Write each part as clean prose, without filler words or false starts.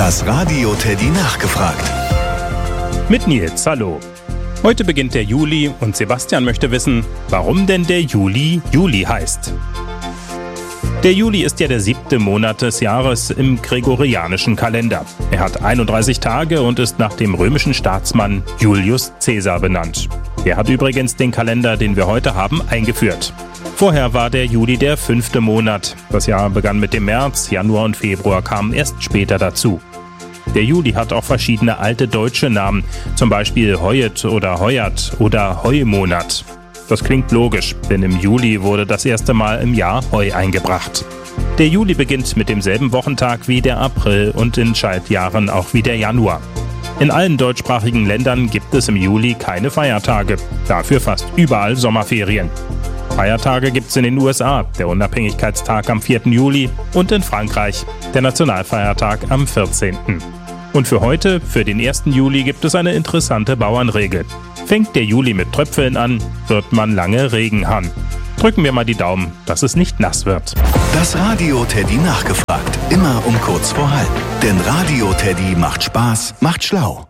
Das Radio Teddy nachgefragt. Mit Nils, hallo. Heute beginnt der Juli und Sebastian möchte wissen, warum denn der Juli Juli heißt. Der Juli ist ja der 7. Monat des Jahres im gregorianischen Kalender. Er hat 31 Tage und ist nach dem römischen Staatsmann Julius Caesar benannt. Der hat übrigens den Kalender, den wir heute haben, eingeführt. Vorher war der Juli der 5. Monat. Das Jahr begann mit dem März, Januar und Februar kamen erst später dazu. Der Juli hat auch verschiedene alte deutsche Namen, zum Beispiel Heuet oder Heuert oder Heumonat. Das klingt logisch, denn im Juli wurde das erste Mal im Jahr Heu eingebracht. Der Juli beginnt mit demselben Wochentag wie der April und in Schaltjahren auch wie der Januar. In allen deutschsprachigen Ländern gibt es im Juli keine Feiertage, dafür fast überall Sommerferien. Feiertage gibt es in den USA, der Unabhängigkeitstag am 4. Juli und in Frankreich, der Nationalfeiertag am 14. Und für heute, für den 1. Juli, gibt es eine interessante Bauernregel. Fängt der Juli mit Tröpfeln an, wird man lange Regen haben. Drücken wir mal die Daumen, dass es nicht nass wird. Das Radio Teddy nachgefragt. Immer um kurz vor halb. Denn Radio Teddy macht Spaß, macht schlau.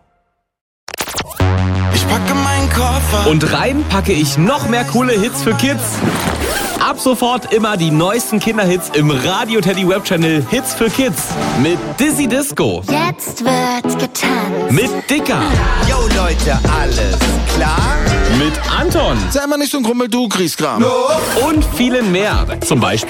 Ich packe meinen Koffer und rein packe ich noch mehr coole Hits für Kids. Ab sofort immer die neuesten Kinderhits im Radio Teddy Webchannel Hits für Kids. Mit Dizzy Disco. Jetzt wird getanzt. Mit Dicker. Yo Leute, alles klar? Mit Anton. Sei mal nicht so ein Grummel, du Griesgram. Und vielen mehr. Zum Beispiel